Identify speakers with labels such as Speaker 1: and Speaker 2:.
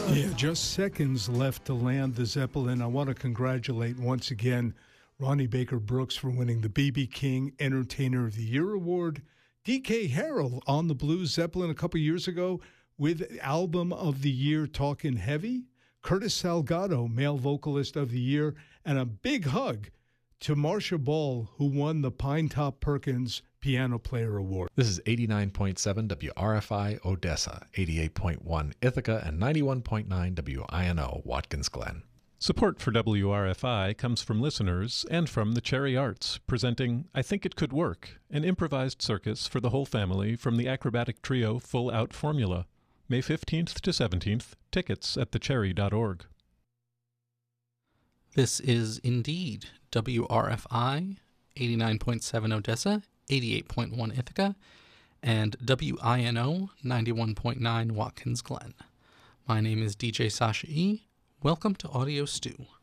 Speaker 1: Yeah, just seconds left to land the Zeppelin. I want to congratulate once again Ronnie Baker Brooks for winning the B.B. King Entertainer of the Year Award. D.K. Harrell on the Blues Zeppelin a couple years ago with Album of the Year Talkin' Heavy. Curtis Salgado, Male Vocalist of the Year. And a big hug to Marcia Ball, who won the Pinetop Perkins Piano Player Award.
Speaker 2: This is 89.7 WRFI Odessa, 88.1 Ithaca, and 91.9 WINO Watkins Glen.
Speaker 3: Support for WRFI comes from listeners and from the Cherry Arts, presenting I Think It Could Work, an improvised circus for the whole family from the acrobatic trio Full Out Formula. May 15th to 17th, tickets at thecherry.org.
Speaker 4: This is indeed WRFI, 89.7 Odessa, 88.1 Ithaca, and WINO, 91.9 Watkins Glen. My name is DJ Sasha E. Welcome to Audio Stew.